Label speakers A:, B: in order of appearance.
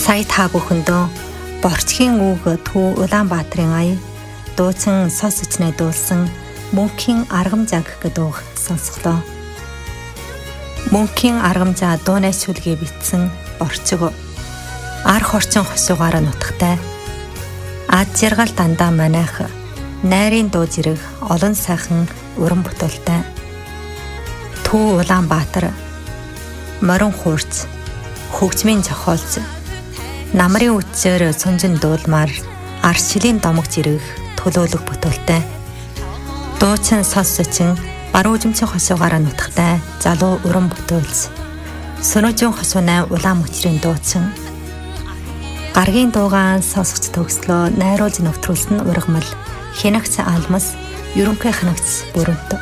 A: Сая та бүхэндөө Борчхийн үг Төв Улаанбаатарын ая дуучин сос үчнээ дуулсан Мөнхийн аргамжаа гэх дууг сонсголоо. Мөнхийн аргамжаа дуунай шүлгээ битсэн Борчиг ар хорчин хосуугаараа нутагтай. Ад жаргал дандаа манайх найрын дуу зэрэг олон сайхан уран бүтээлтэй. Төв Улаанбаатар морин хуурц хөгжмийн зохиолч намрын үтсээр сунжин дуулмаар аршилийн домог зэрэг төлөөлөг бүтээлтэй. Дуучин сос үчин баруун жимчийн хосуугаараа нутагтай залуу уран бүтээлч Сүнөжин хосуунай улаан мөчрийн дуучин. Гаргийн дуугаан сонсогч төгслөө найруулж нөтрүүлсэн ургамал хянагц алмас ерөнхий хянагц бүрэнт